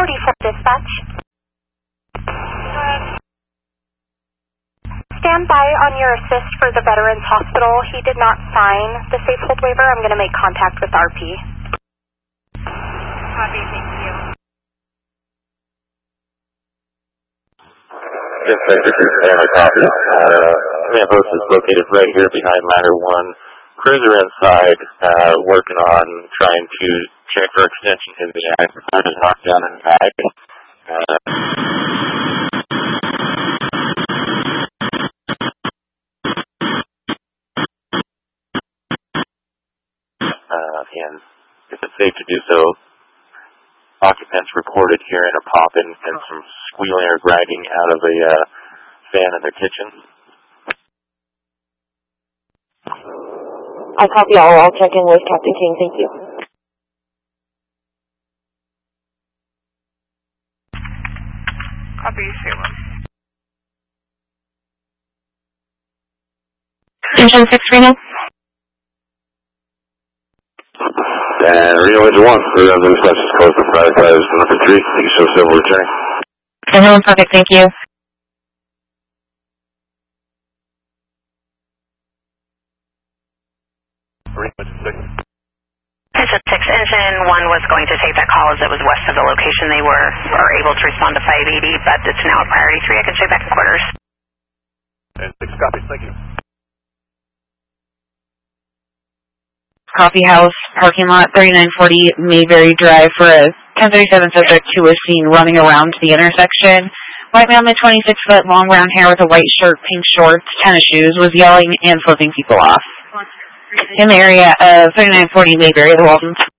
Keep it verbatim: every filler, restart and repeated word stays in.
forty-four dispatch. Stand by on your assist for the Veterans Hospital. He did not sign the safe hold waiver. I'm going to make contact with R P. Copy, thank you. Dispatch, this is Aaron Copy. Uh, command post is located right here behind ladder one. Cruiser inside, uh, working on trying to check for extension in the eye. I was knocked down in the bag. Uh, uh, and if it's safe to do so, occupants reported hearing a popping and some squealing or grinding out of a uh, fan in their kitchen. I copy all. I'll check in with Captain King. Thank you. Copy, Salem. Engine six Reno. And Reno Engine one, we have the receptions closed for Friday Flight number three. Thank you so civil returning. Hello, perfect. Thank you. Engine six, Engine one was going to take that call as it was west of the location. They were, were able to respond to five eighty, but it's now a priority three. I can check back in quarters. And six copies, thank you. Coffee House parking lot, thirty-nine forty Mayberry Drive for a ten thirty-seven subject who was seen running around the intersection. White male, mid twenty-six foot, long brown hair with a white shirt, pink shorts, tennis shoes, was yelling and flipping people off. In the area of thirty-nine forty Mayberry, the Walton